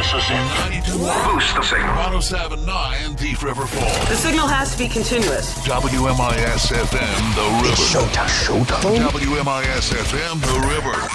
This is it. 92.1. Boost the signal. 107.9 Thief River Falls. The signal has to be continuous. WMIS FM, The River. Showtime. WMIS FM, The River.